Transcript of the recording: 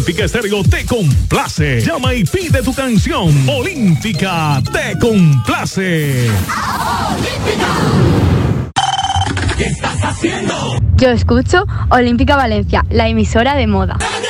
Olímpica Estéreo te complace. Llama y pide tu canción. Olímpica te complace. ¿Qué estás haciendo? Yo escucho Olímpica Valencia, la emisora de moda.